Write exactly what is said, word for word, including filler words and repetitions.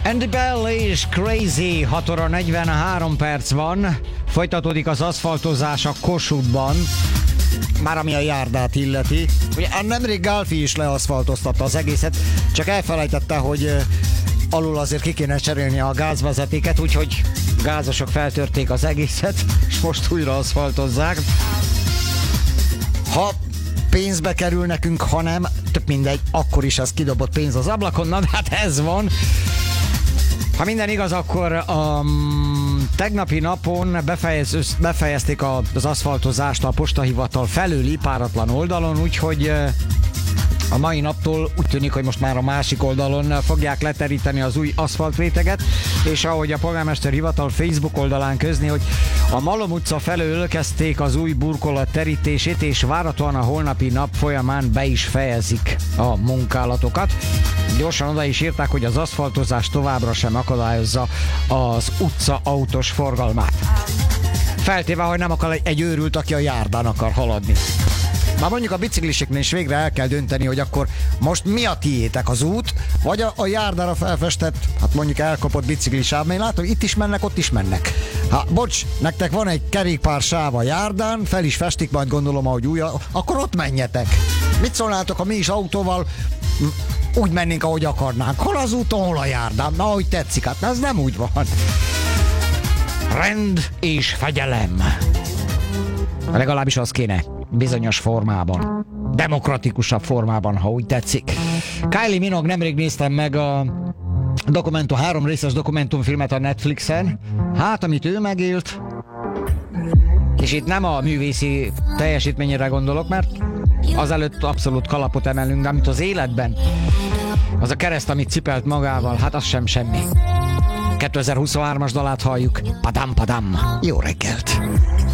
Andy Bell és Crazy, hat óra negyvenhárom perc van. Folytatódik az aszfaltozás a Kossuthban, már ami a járdát illeti. Ugye nemrég Gálfi is leaszfaltoztatta az egészet, csak elfelejtette, hogy alul azért ki kéne cserélni a gázvezetéket, úgyhogy gázosok feltörték az egészet, és most újra aszfaltozzák. Ha pénzbe kerül nekünk, ha nem, tök mindegy, akkor is az kidobott pénz az ablakon, na de hát ez van. Ha minden igaz, akkor a um, tegnapi napon befejez, befejezték a, az aszfaltozást a postahivatal felőli páratlan oldalon, úgyhogy a mai naptól úgy tűnik, hogy most már a másik oldalon fogják leteríteni az új aszfaltréteget, és ahogy a polgármester hivatal Facebook oldalán közli, hogy a Malom utca felől kezdték az új burkolat terítését, és várhatóan a holnapi nap folyamán be is fejezik a munkálatokat. Gyorsan oda is írták, hogy az aszfaltozás továbbra sem akadályozza az utca autós forgalmát. Feltéve, hogy nem akar egy őrült, aki a járdán akar haladni. Már mondjuk a bicikliseknél is végre el kell dönteni, hogy akkor most mi a tiétek, az út, vagy a, a járdára felfestett, hát mondjuk elkapott biciklisáv, mert látom, itt is mennek, ott is mennek. Hát bocs, nektek van egy kerékpár sáv a járdán, fel is festik, majd gondolom, ahogy újra, akkor ott menjetek. Mit szólnátok, ha mi is autóval úgy mennénk, ahogy akarnánk? Hol az úton, hol a járdán? Na, ahogy tetszik, hát ez nem úgy van. Rend és fegyelem. Legalábbis az kéne. Bizonyos formában. Demokratikusabb formában, ha úgy tetszik. Kylie Minogue, nemrég néztem meg a dokumentum, három részes dokumentumfilmet a Netflixen. Hát, amit ő megélt. És itt nem a művészi teljesítményére gondolok, mert azelőtt abszolút kalapot emelünk, de amit az életben, az a kereszt, amit cipelt magával, hát az sem semmi. kétezer-huszonhármas dalát halljuk. Padam, padam. Jó reggelt!